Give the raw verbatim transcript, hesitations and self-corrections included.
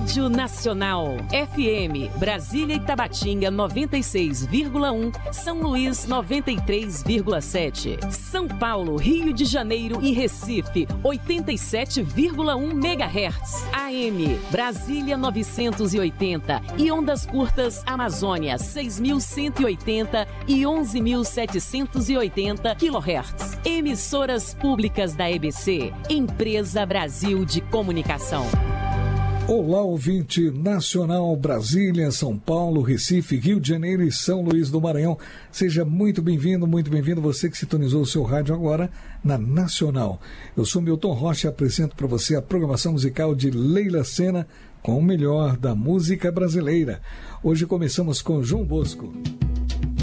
Rádio Nacional. F M, Brasília e Tabatinga noventa e seis vírgula um, São Luís noventa e três vírgula sete. São Paulo, Rio de Janeiro e Recife oitenta e sete vírgula um megahertz. A M, Brasília novecentos e oitenta e ondas curtas Amazônia seis mil cento e oitenta e onze mil setecentos e oitenta quilohertz. Emissoras públicas da E B C, Empresa Brasil de Comunicação. Olá, ouvinte nacional, Brasília, São Paulo, Recife, Rio de Janeiro e São Luís do Maranhão. Seja muito bem-vindo, muito bem-vindo você que sintonizou o seu rádio agora na Nacional. Eu sou Milton Rocha e apresento para você a programação musical de Leila Sena com o melhor da música brasileira. Hoje começamos com João Bosco.